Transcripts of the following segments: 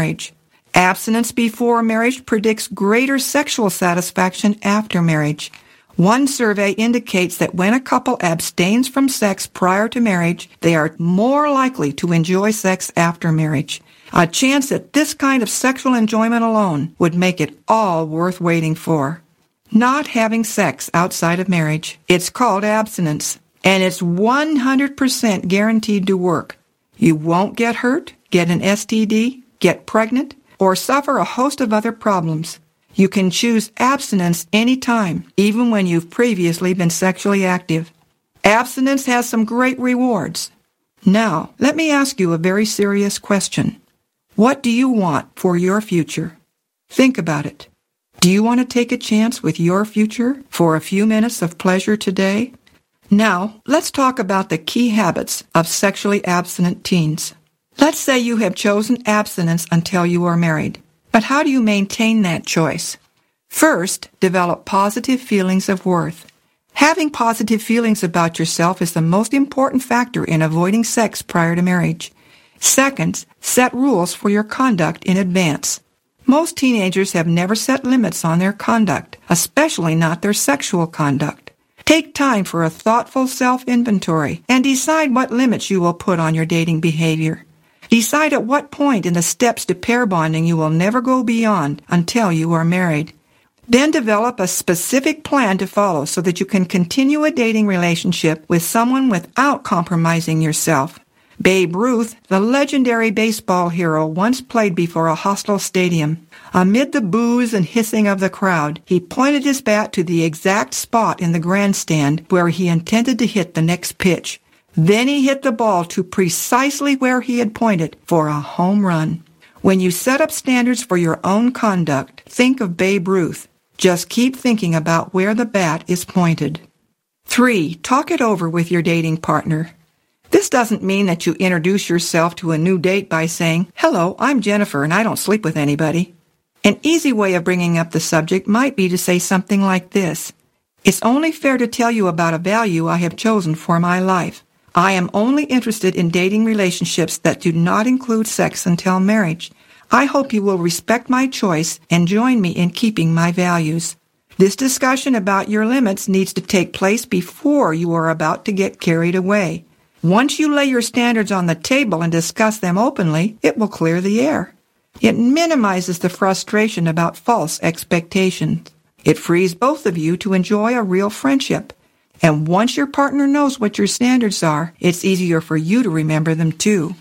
marriage. Abstinence before marriage predicts greater sexual satisfaction after marriage. One survey indicates that when a couple abstains from sex prior to marriage, they are more likely to enjoy sex after marriage. A chance that this kind of sexual enjoyment alone would make it all worth waiting for. Not having sex outside of marriage. It's called abstinence, and it's 100% guaranteed to work. You won't get hurt, get an STD, get pregnant, or suffer a host of other problems. You can choose abstinence anytime, even when you've previously been sexually active. Abstinence has some great rewards. Now, let me ask you a very serious question. What do you want for your future? Think about it. Do you want to take a chance with your future for a few minutes of pleasure today? Now, let's talk about the key habits of sexually abstinent teens. Let's say you have chosen abstinence until you are married. But how do you maintain that choice? First, develop positive feelings of worth. Having positive feelings about yourself is the most important factor in avoiding sex prior to marriage. Second, set rules for your conduct in advance. Most teenagers have never set limits on their conduct, especially not their sexual conduct. Take time for a thoughtful self-inventory and decide what limits you will put on your dating behavior. Decide at what point in the steps to pair bonding you will never go beyond until you are married. Then develop a specific plan to follow so that you can continue a dating relationship with someone without compromising yourself. Babe Ruth, the legendary baseball hero, once played before a hostile stadium. Amid the boos and hissing of the crowd, he pointed his bat to the exact spot in the grandstand where he intended to hit the next pitch. Then he hit the ball to precisely where he had pointed for a home run. When you set up standards for your own conduct, think of Babe Ruth. Just keep thinking about where the bat is pointed. 3. Talk it over with your dating partner. This doesn't mean that you introduce yourself to a new date by saying, "Hello, I'm Jennifer and I don't sleep with anybody." An easy way of bringing up the subject might be to say something like this. "It's only fair to tell you about a value I have chosen for my life. I am only interested in dating relationships that do not include sex until marriage. I hope you will respect my choice and join me in keeping my values." This discussion about your limits needs to take place before you are about to get carried away. Once you lay your standards on the table and discuss them openly, it will clear the air. It minimizes the frustration about false expectations. It frees both of you to enjoy a real friendship. And once your partner knows what your standards are, it's easier for you to remember them too.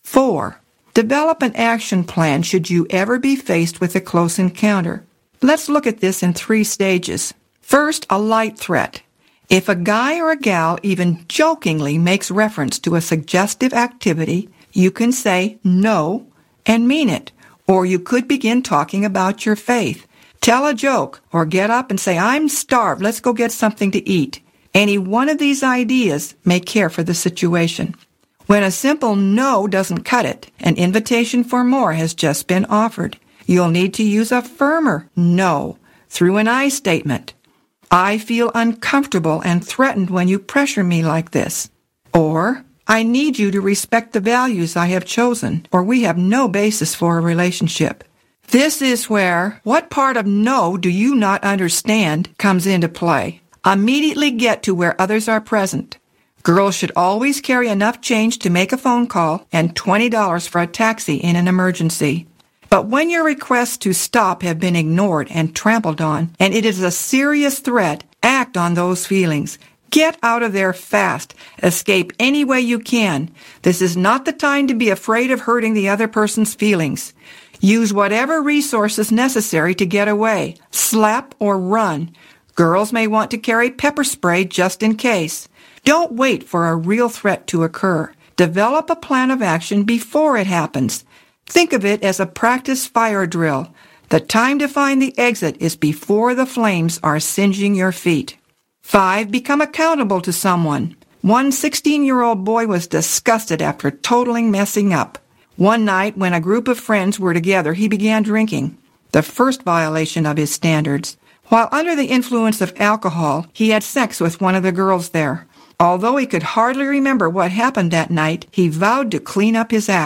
4. Develop an action plan should you ever be faced with a close encounter. Let's look at this in 3 stages. First, a light threat. If a guy or a gal even jokingly makes reference to a suggestive activity, you can say no and mean it. Or you could begin talking about your faith. Tell a joke or get up and say, "I'm starved, let's go get something to eat." Any one of these ideas may care for the situation. When a simple no doesn't cut it, an invitation for more has just been offered. You'll need to use a firmer no through an I statement. "I feel uncomfortable and threatened when you pressure me like this." Or, "I need you to respect the values I have chosen, or we have no basis for a relationship." This is where "what part of no do you not understand" comes into play. Immediately get to where others are present. Girls should always carry enough change to make a phone call and $20 for a taxi in an emergency. But when your requests to stop have been ignored and trampled on, and it is a serious threat, act on those feelings. Get out of there fast. Escape any way you can. This is not the time to be afraid of hurting the other person's feelings. Use whatever resources necessary to get away. Slap or run. Girls may want to carry pepper spray just in case. Don't wait for a real threat to occur. Develop a plan of action before it happens. Think of it as a practice fire drill. The time to find the exit is before the flames are singeing your feet. 5. Become accountable to someone. One 16-year-old boy was disgusted after totally messing up. One night, when a group of friends were together, he began drinking, the first violation of his standards. While under the influence of alcohol, he had sex with one of the girls there. Although he could hardly remember what happened that night, he vowed to clean up his act.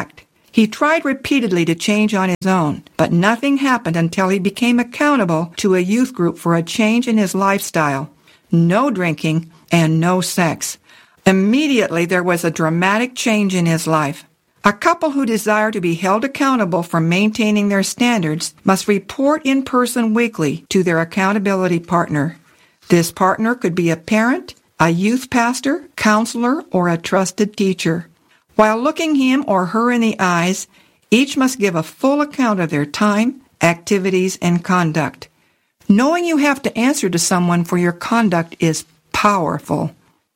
He tried repeatedly to change on his own, but nothing happened until he became accountable to a youth group for a change in his lifestyle. No drinking and no sex. Immediately there was a dramatic change in his life. A couple who desire to be held accountable for maintaining their standards must report in person weekly to their accountability partner. This partner could be a parent, a youth pastor, counselor, or a trusted teacher. While looking him or her in the eyes, each must give a full account of their time, activities, and conduct. Knowing you have to answer to someone for your conduct is powerful.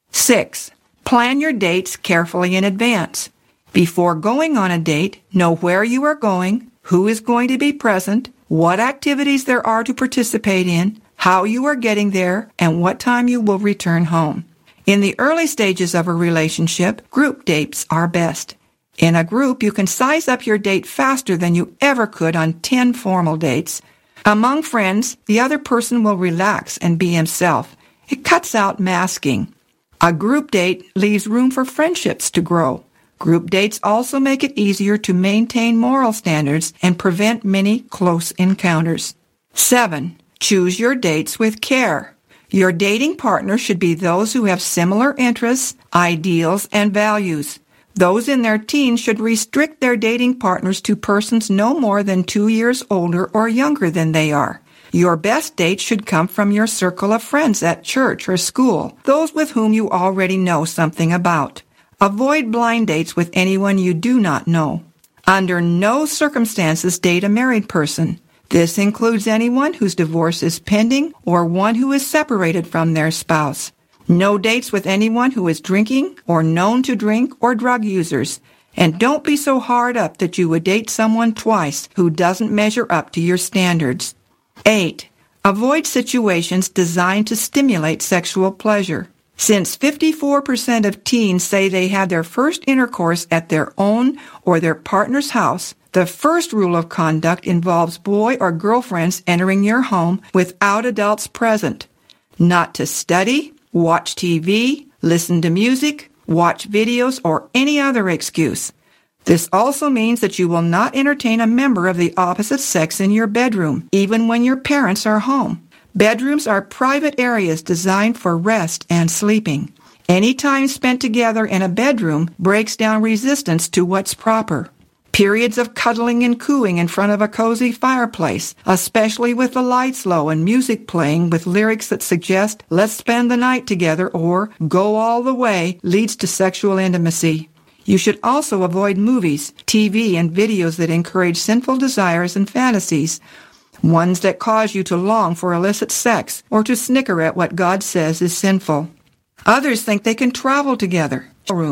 6. Plan your dates carefully in advance. Before going on a date, know where you are going, who is going to be present, what activities there are to participate in, how you are getting there, and what time you will return home. In the early stages of a relationship, group dates are best. In a group, you can size up your date faster than you ever could on 10 formal dates. Among friends, the other person will relax and be himself. It cuts out masking. A group date leaves room for friendships to grow. Group dates also make it easier to maintain moral standards and prevent many close encounters. 7. Choose your dates with care. Your dating partner should be those who have similar interests, ideals, and values. Those in their teens should restrict their dating partners to persons no more than 2 years older or younger than they are. Your best dates should come from your circle of friends at church or school, those with whom you already know something about. Avoid blind dates with anyone you do not know. Under no circumstances date a married person. This includes anyone whose divorce is pending or one who is separated from their spouse. No dates with anyone who is drinking or known to drink or drug users. And don't be so hard up that you would date someone twice who doesn't measure up to your standards. 8. Avoid situations designed to stimulate sexual pleasure. Since 54% of teens say they had their first intercourse at their own or their partner's house, the first rule of conduct involves boy or girlfriends entering your home without adults present. Not to study, watch TV, listen to music, watch videos, or any other excuse. This also means that you will not entertain a member of the opposite sex in your bedroom, even when your parents are home. Bedrooms are private areas designed for rest and sleeping. Any time spent together in a bedroom breaks down resistance to what's proper. Periods of cuddling and cooing in front of a cozy fireplace, especially with the lights low and music playing with lyrics that suggest, "Let's spend the night together," or "Go all the way," leads to sexual intimacy. You should also avoid movies, TV, and videos that encourage sinful desires and fantasies, ones that cause you to long for illicit sex or to snicker at what God says is sinful. Others think they can travel together,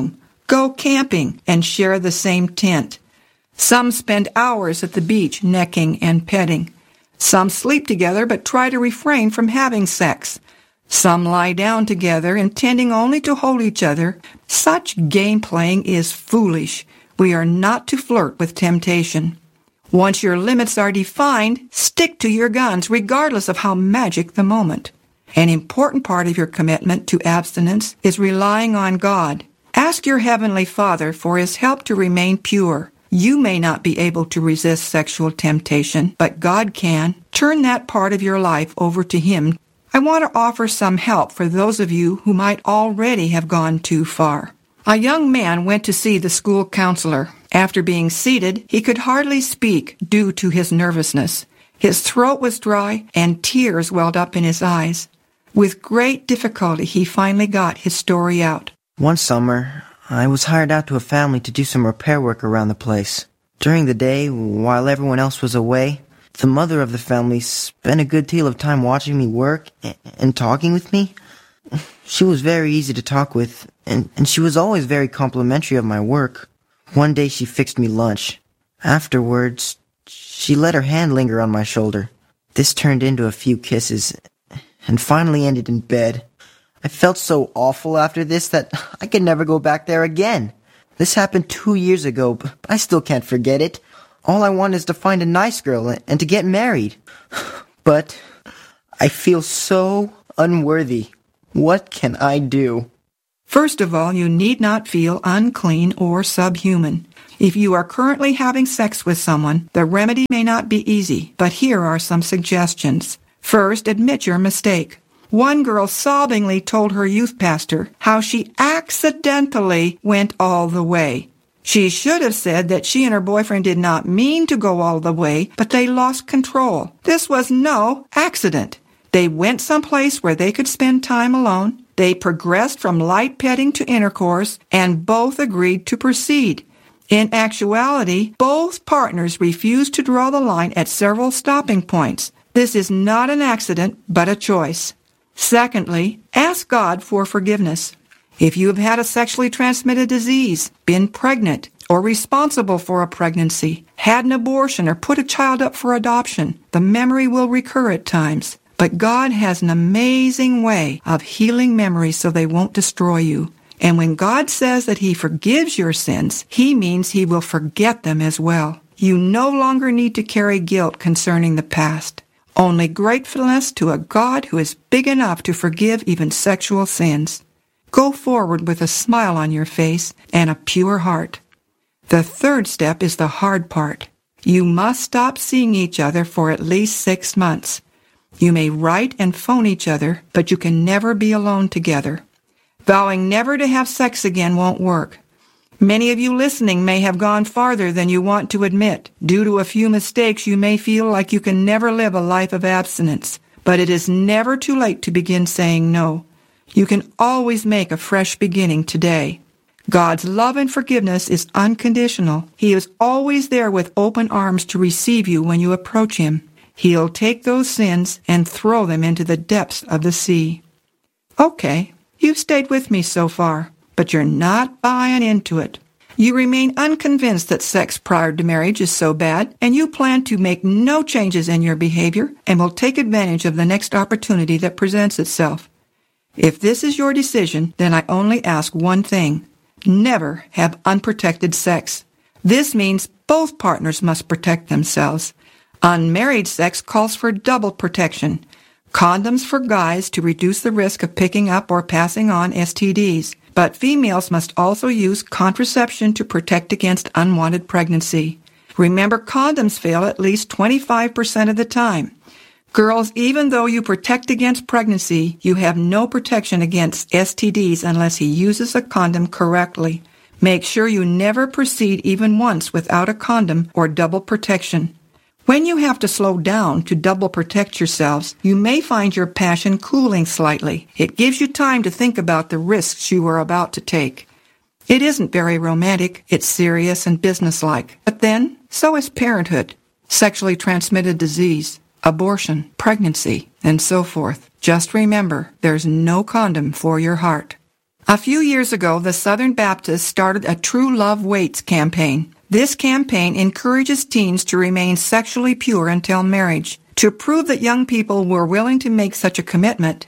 go camping, and share the same tent. Some spend hours at the beach necking and petting. Some sleep together but try to refrain from having sex. Some lie down together intending only to hold each other. Such game playing is foolish. We are not to flirt with temptation. Once your limits are defined, stick to your guns regardless of how magic the moment. An important part of your commitment to abstinence is relying on God. Ask your Heavenly Father for His help to remain pure. You may not be able to resist sexual temptation, but God can. Turn that part of your life over to Him. I want to offer some help for those of you who might already have gone too far. A young man went to see the school counselor. After being seated, he could hardly speak due to his nervousness. His throat was dry and tears welled up in his eyes. With great difficulty, he finally got his story out. One summer, I was hired out to a family to do some repair work around the place. During the day, while everyone else was away, the mother of the family spent a good deal of time watching me work and talking with me. She was very easy to talk with, and she was always very complimentary of my work. One day she fixed me lunch. Afterwards, she let her hand linger on my shoulder. This turned into a few kisses, and finally ended in bed. I felt so awful after this that I could never go back there again. This happened 2 years ago, but I still can't forget it. All I want is to find a nice girl and to get married. But I feel so unworthy. What can I do? First of all, you need not feel unclean or subhuman. If you are currently having sex with someone, the remedy may not be easy, but here are some suggestions. First, admit your mistake. One girl sobbingly told her youth pastor how she accidentally went all the way. She should have said that she and her boyfriend did not mean to go all the way, but they lost control. This was no accident. They went someplace where they could spend time alone. They progressed from light petting to intercourse, and both agreed to proceed. In actuality, both partners refused to draw the line at several stopping points. This is not an accident, but a choice. Secondly, ask God for forgiveness. If you have had a sexually transmitted disease, been pregnant, or responsible for a pregnancy, had an abortion, or put a child up for adoption, the memory will recur at times. But God has an amazing way of healing memories so they won't destroy you. And when God says that He forgives your sins, He means He will forget them as well. You no longer need to carry guilt concerning the past. Only gratefulness to a God who is big enough to forgive even sexual sins. Go forward with a smile on your face and a pure heart. The third step is the hard part. You must stop seeing each other for at least 6 months. You may write and phone each other, but you can never be alone together. Vowing never to have sex again won't work. Many of you listening may have gone farther than you want to admit. Due to a few mistakes, you may feel like you can never live a life of abstinence. But it is never too late to begin saying no. You can always make a fresh beginning today. God's love and forgiveness is unconditional. He is always there with open arms to receive you when you approach Him. He'll take those sins and throw them into the depths of the sea. Okay, you've stayed with me so far, but you're not buying into it. You remain unconvinced that sex prior to marriage is so bad, and you plan to make no changes in your behavior and will take advantage of the next opportunity that presents itself. If this is your decision, then I only ask one thing. Never have unprotected sex. This means both partners must protect themselves. Unmarried sex calls for double protection. Condoms for guys to reduce the risk of picking up or passing on STDs. But females must also use contraception to protect against unwanted pregnancy. Remember, condoms fail at least 25% of the time. Girls, even though you protect against pregnancy, you have no protection against STDs unless he uses a condom correctly. Make sure you never proceed even once without a condom or double protection. When you have to slow down to double protect yourselves, you may find your passion cooling slightly. It gives you time to think about the risks you are about to take. It isn't very romantic, it's serious and businesslike. But then, so is parenthood, sexually transmitted disease, abortion, pregnancy, and so forth. Just remember, there's no condom for your heart. A few years ago, the Southern Baptists started a True Love Waits campaign. This campaign encourages teens to remain sexually pure until marriage. To prove that young people were willing to make such a commitment,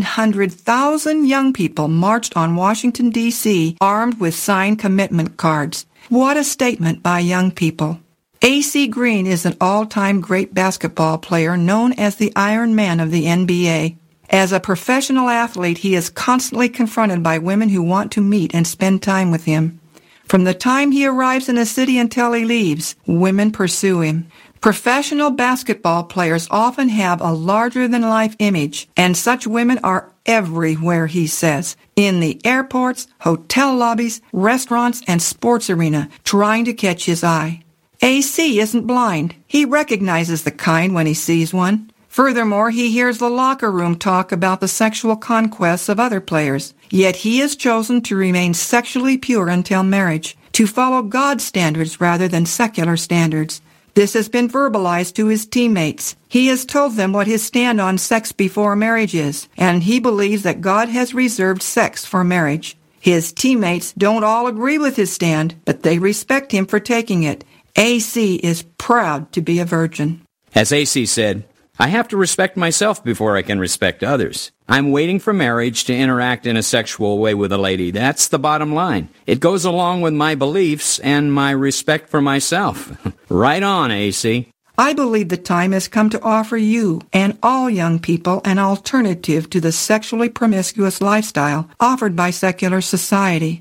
100,000 young people marched on Washington, D.C., armed with signed commitment cards. What a statement by young people. A.C. Green is an all-time great basketball player known as the Iron Man of the NBA. As a professional athlete, he is constantly confronted by women who want to meet and spend time with him. From the time he arrives in a city until he leaves, women pursue him. Professional basketball players often have a larger-than-life image, and such women are everywhere, he says, in the airports, hotel lobbies, restaurants, and sports arena, trying to catch his eye. AC isn't blind. He recognizes the kind when he sees one. Furthermore, he hears the locker room talk about the sexual conquests of other players. Yet he has chosen to remain sexually pure until marriage, to follow God's standards rather than secular standards. This has been verbalized to his teammates. He has told them what his stand on sex before marriage is, and he believes that God has reserved sex for marriage. His teammates don't all agree with his stand, but they respect him for taking it. AC is proud to be a virgin. As AC said, I have to respect myself before I can respect others. I'm waiting for marriage to interact in a sexual way with a lady. That's the bottom line. It goes along with my beliefs and my respect for myself. Right on, AC. I believe the time has come to offer you and all young people an alternative to the sexually promiscuous lifestyle offered by secular society.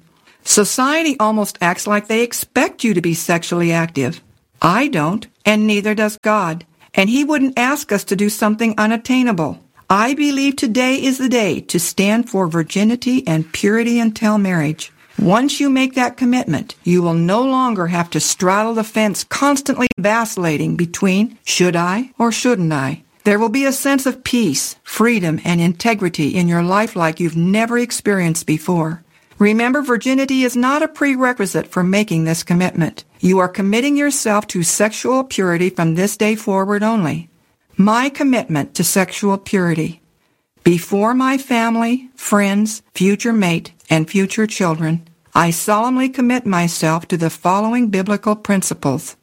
Society almost acts like they expect you to be sexually active. I don't, and neither does God. And He wouldn't ask us to do something unattainable. I believe today is the day to stand for virginity and purity until marriage. Once you make that commitment, you will no longer have to straddle the fence constantly vacillating between should I or shouldn't I. There will be a sense of peace, freedom, and integrity in your life like you've never experienced before. Remember, virginity is not a prerequisite for making this commitment. You are committing yourself to sexual purity from this day forward only. My commitment to sexual purity. Before my family, friends, future mate, and future children, I solemnly commit myself to the following biblical principles.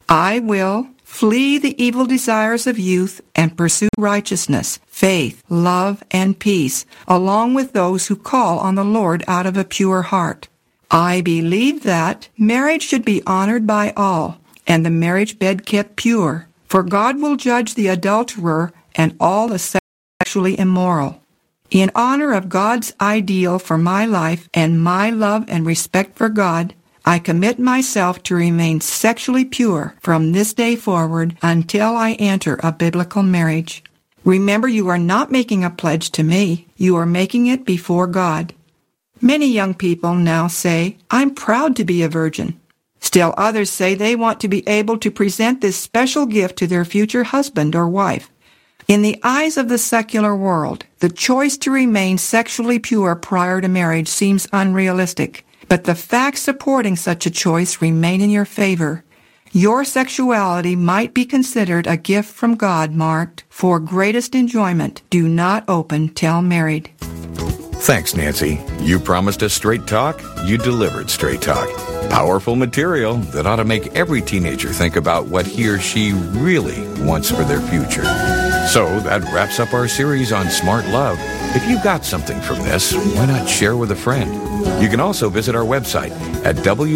I will flee the evil desires of youth and pursue righteousness, faith, love, and peace, along with those who call on the Lord out of a pure heart. I believe that marriage should be honored by all, and the marriage bed kept pure, for God will judge the adulterer and all the sexually immoral. In honor of God's ideal for my life and my love and respect for God, I commit myself to remain sexually pure from this day forward until I enter a biblical marriage. Remember, you are not making a pledge to me. You are making it before God. Many young people now say, I'm proud to be a virgin. Still others say they want to be able to present this special gift to their future husband or wife. In the eyes of the secular world, the choice to remain sexually pure prior to marriage seems unrealistic. But the facts supporting such a choice remain in your favor. Your sexuality might be considered a gift from God marked, for greatest enjoyment, do not open till married. Thanks, Nancy. You promised us straight talk, you delivered straight talk. Powerful material that ought to make every teenager think about what he or she really wants for their future. So that wraps up our series on smart love. If you got something from this, why not share with a friend? You can also visit our website at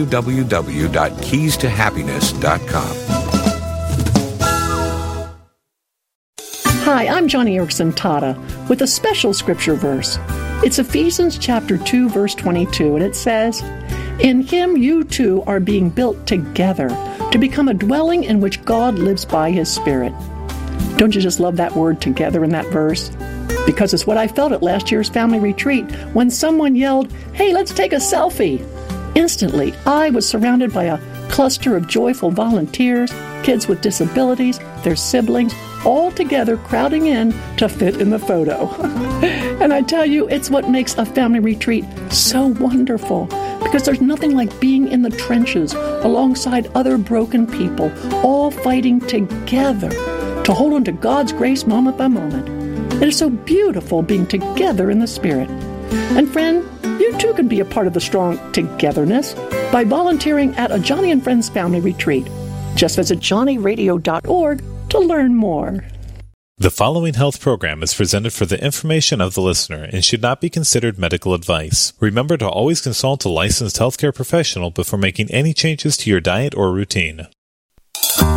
www.keystohappiness.com. Hi, I'm Johnny Erickson Tata with a special scripture verse. It's Ephesians chapter 2, verse 22, and it says, In Him you too are being built together to become a dwelling in which God lives by His Spirit. Don't you just love that word together in that verse? Because it's what I felt at last year's family retreat when someone yelled, Hey, let's take a selfie. Instantly, I was surrounded by a cluster of joyful volunteers, kids with disabilities, their siblings, all together crowding in to fit in the photo. And I tell you, it's what makes a family retreat so wonderful, because there's nothing like being in the trenches alongside other broken people, all fighting together to hold on to God's grace moment by moment. It is so beautiful being together in the Spirit. And friend, you too can be a part of the strong togetherness by volunteering at a Johnny and Friends family retreat. Just visit johnnyradio.org to learn more. The following health program is presented for the information of the listener and should not be considered medical advice. Remember to always consult a licensed healthcare professional before making any changes to your diet or routine.